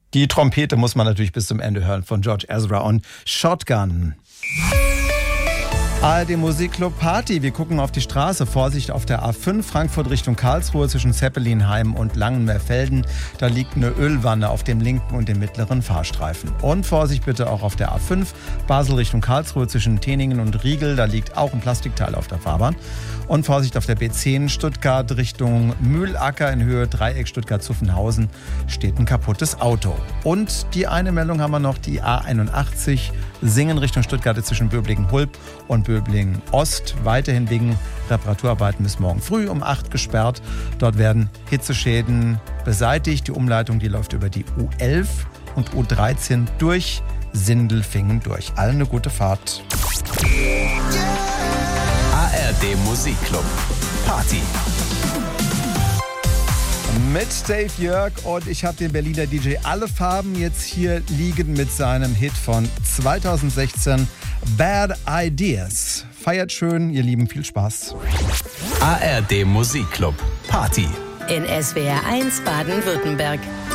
Die Trompete muss man natürlich bis zum Ende hören von George Ezra und Shotgun. ARD Musikclub Party. Wir gucken auf die Straße. Vorsicht auf der A5 Frankfurt Richtung Karlsruhe zwischen Zeppelinheim und Langenmeerfelden. Da liegt eine Ölwanne auf dem linken und dem mittleren Fahrstreifen. Und Vorsicht bitte auch auf der A5 Basel Richtung Karlsruhe zwischen Teningen und Riegel. Da liegt auch ein Plastikteil auf der Fahrbahn. Und Vorsicht auf der B10 Stuttgart Richtung Mühlacker in Höhe Dreieck Stuttgart-Zuffenhausen steht ein kaputtes Auto. Und die eine Meldung haben wir noch, die A81 Singen Richtung Stuttgart zwischen Böblingen-Hulb und Böblingen-Ost. Weiterhin wegen Reparaturarbeiten bis morgen früh um 8 gesperrt. Dort werden Hitzeschäden beseitigt. Die Umleitung, die läuft über die U11 und U13 durch Sindelfingen durch. Allen eine gute Fahrt. ARD Musikclub Party. Mit Dave Jörg und ich habe den Berliner DJ Alle Farben jetzt hier liegen mit seinem Hit von 2016 Bad Ideas. Feiert schön, ihr Lieben, viel Spaß. ARD Musikclub Party. In SWR 1 Baden-Württemberg.